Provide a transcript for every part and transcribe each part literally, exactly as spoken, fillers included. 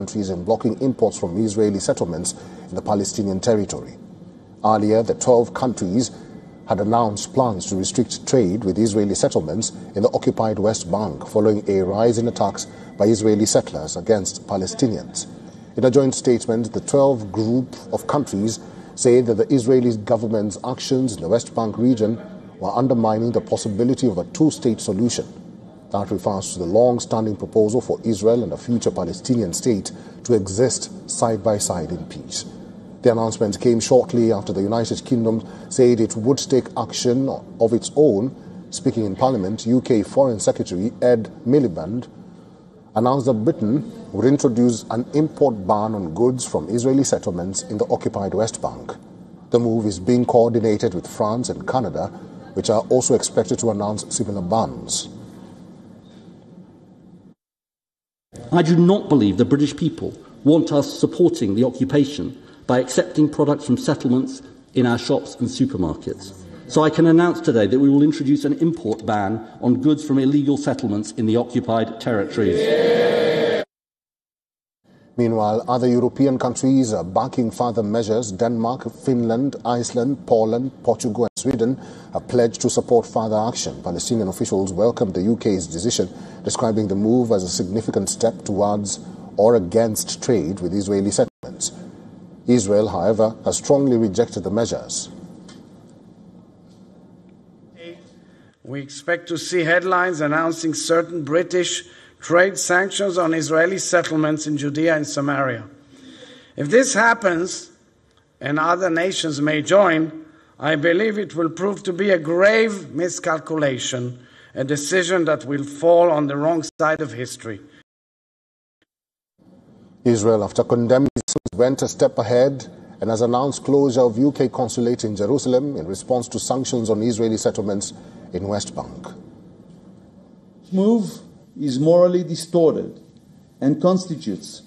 countries in blocking imports from Israeli settlements in the Palestinian territory. Earlier, the twelve countries had announced plans to restrict trade with Israeli settlements in the occupied West Bank following a rise in attacks by Israeli settlers against Palestinians. In a joint statement, the twelve group of countries said that the Israeli government's actions in the West Bank region were undermining the possibility of a two-state solution. That refers to the long-standing proposal for Israel and a future Palestinian state to exist side by side in peace. The announcement came shortly after the United Kingdom said it would take action of its own. Speaking in Parliament, U K Foreign Secretary Ed Miliband announced that Britain would introduce an import ban on goods from Israeli settlements in the occupied West Bank. The move is being coordinated with France and Canada, which are also expected to announce similar bans. I do not believe the British people want us supporting the occupation by accepting products from settlements in our shops and supermarkets. So I can announce today that we will introduce an import ban on goods from illegal settlements in the occupied territories. Yeah. Meanwhile, other European countries are backing further measures. Denmark, Finland, Iceland, Poland, Portugal and Sweden have pledged to support further action. Palestinian officials welcomed the U K's decision, describing the move as a significant step towards or against trade with Israeli settlements. Israel, however, has strongly rejected the measures. We expect to see headlines announcing certain British trade sanctions on Israeli settlements in Judea and Samaria. If this happens, and other nations may join, I believe it will prove to be a grave miscalculation, a decision that will fall on the wrong side of history. Israel, after condemning this, went a step ahead and has announced closure of U K consulate in Jerusalem in response to sanctions on Israeli settlements in West Bank. This move is morally distorted and constitutes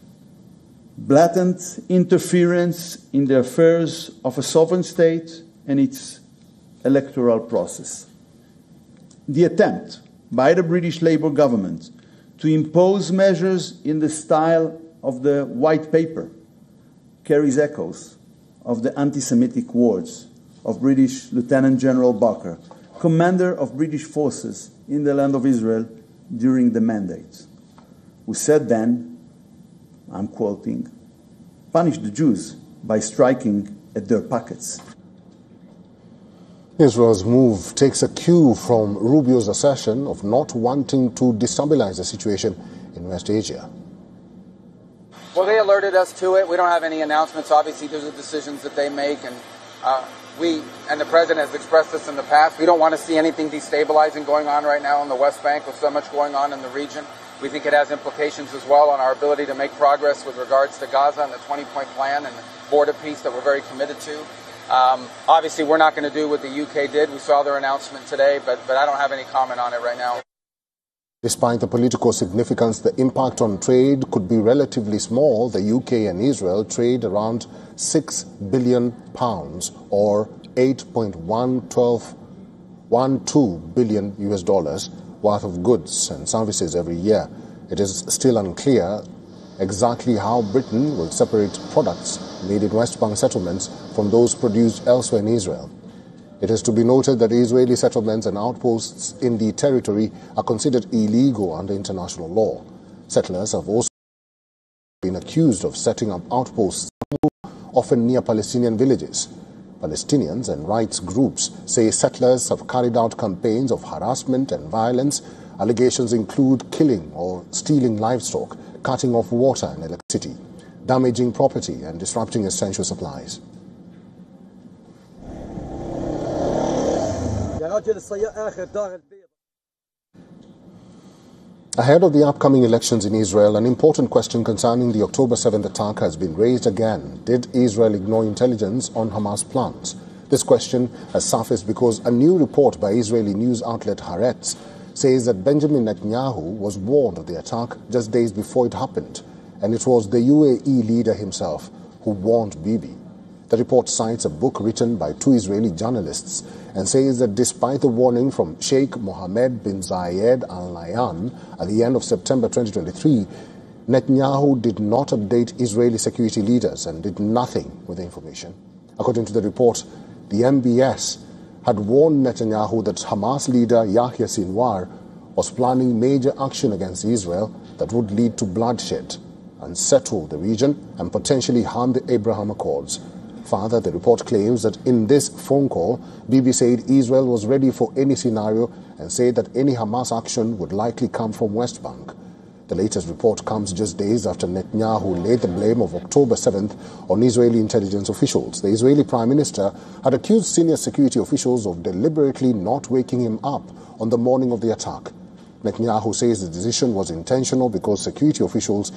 blatant interference in the affairs of a sovereign state and its electoral process. The attempt by the British Labour government to impose measures in the style of the White Paper carries echoes of the anti-Semitic words of British Lieutenant General Barker, commander of British forces in the land of Israel during the Mandate, who said then, I'm quoting, "Punish the Jews by striking at their pockets." Israel's move takes a cue from Rubio's assertion of not wanting to destabilize the situation in West Asia. Well, they alerted us to it. We don't have any announcements. Obviously, those are decisions that they make, and uh, we and the President has expressed this in the past. We don't want to see anything destabilizing going on right now in the West Bank with so much going on in the region. We think it has implications as well on our ability to make progress with regards to Gaza and the twenty-point plan and the border peace that we're very committed to. Um, obviously, we're not going to do what the U K did. We saw their announcement today, but, but I don't have any comment on it right now. Despite the political significance, the impact on trade could be relatively small. The U K and Israel trade around six billion pounds or eight point one two billion U S dollars worth of goods and services every year. It is still unclear exactly how Britain will separate products made in West Bank settlements from those produced elsewhere in Israel. It is to be noted that Israeli settlements and outposts in the territory are considered illegal under international law. Settlers have also been accused of setting up outposts, often near Palestinian villages. Palestinians and rights groups say settlers have carried out campaigns of harassment and violence. Allegations include killing or stealing livestock, cutting off water and electricity, damaging property and disrupting essential supplies. Ahead of the upcoming elections in Israel, an important question concerning the October seventh attack has been raised again. Did Israel ignore intelligence on Hamas plans? This question has surfaced because a new report by Israeli news outlet Haaretz says that Benjamin Netanyahu was warned of the attack just days before it happened, and it was the U A E leader himself who warned Bibi. The report cites a book written by two Israeli journalists and says that despite the warning from Sheikh Mohammed bin Zayed Al Nahyan at the end of September twenty twenty-three, Netanyahu did not update Israeli security leaders and did nothing with the information. According to the report, the M B S had warned Netanyahu that Hamas leader Yahya Sinwar was planning major action against Israel that would lead to bloodshed, unsettle the region, and potentially harm the Abraham Accords. Further, the report claims that in this phone call, Bibi said Israel was ready for any scenario and said that any Hamas action would likely come from West Bank. The latest report comes just days after Netanyahu laid the blame of October seventh on Israeli intelligence officials. The Israeli Prime Minister had accused senior security officials of deliberately not waking him up on the morning of the attack. Netanyahu says the decision was intentional because security officials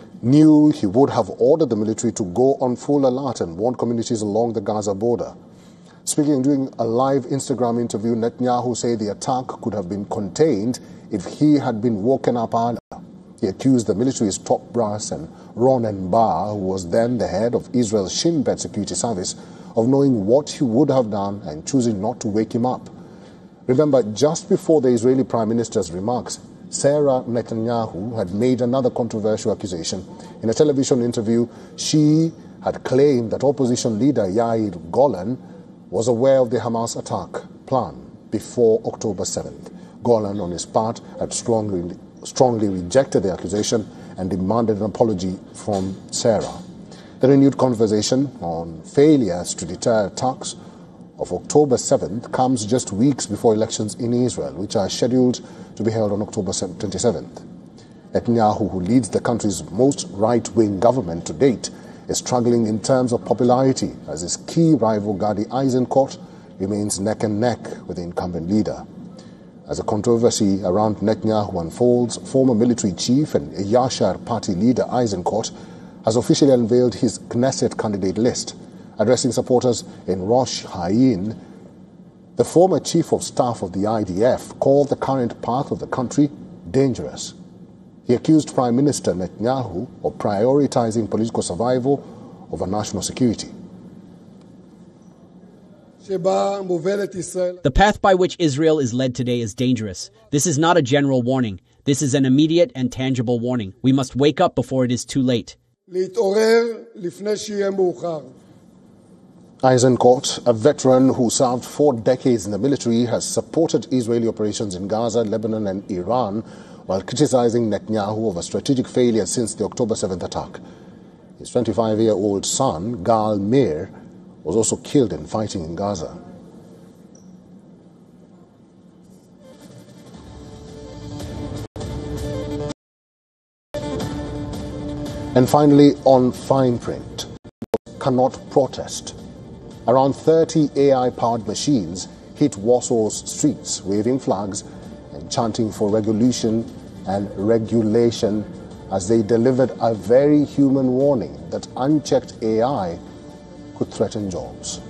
knew he would have ordered the military to go on full alert and warn communities along the Gaza border. Speaking during a live Instagram interview, Netanyahu said the attack could have been contained if he had been woken up earlier. He accused the military's top brass and Ronen Bar, who was then the head of Israel's Shin Bet security service, of knowing what he would have done and choosing not to wake him up. Remember, just before the Israeli Prime Minister's remarks, Sarah Netanyahu had made another controversial accusation. In a television interview, she had claimed that opposition leader Yair Golan was aware of the Hamas attack plan before October seventh. Golan, on his part, had strongly strongly rejected the accusation and demanded an apology from Sarah. The renewed conversation on failures to deter attacks of October seventh comes just weeks before elections in Israel, which are scheduled to be held on October twenty-seventh. Netanyahu, who leads the country's most right-wing government to date, is struggling in terms of popularity as his key rival Gadi Eisenkot remains neck and neck with the incumbent leader. As the controversy around Netanyahu unfolds, former military chief and Yashar party leader Eisenkot has officially unveiled his Knesset candidate list. Addressing supporters in Rosh Hain, the former chief of staff of the I D F called the current path of the country dangerous. He accused Prime Minister Netanyahu of prioritizing political survival over national security. The path by which Israel is led today is dangerous. This is not a general warning. This is an immediate and tangible warning. We must wake up before it is too late. Eisenkot, a veteran who served four decades in the military, has supported Israeli operations in Gaza, Lebanon and Iran while criticizing Netanyahu of a strategic failure since the October seventh attack. His twenty-five-year-old son, Gal Meir, was also killed in fighting in Gaza. And finally, on fine print, cannot protest. Around thirty A I-powered machines hit Warsaw's streets, waving flags and chanting for regulation and regulation as they delivered a very human warning that unchecked A I could threaten jobs.